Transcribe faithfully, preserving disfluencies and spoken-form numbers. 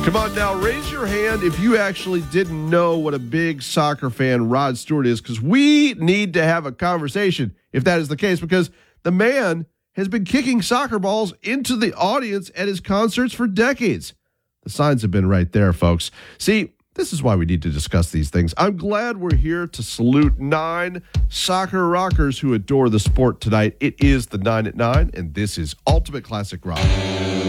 Come on now, raise your hand if you actually didn't know what a big soccer fan Rod Stewart is, because we need to have a conversation if that is the case, because the man has been kicking soccer balls into the audience at his concerts for decades. The signs have been right there, folks. See, this is why we need to discuss these things. I'm glad we're here to salute nine soccer rockers who adore the sport tonight. It is the nine at nine, and this is Ultimate Classic Rock.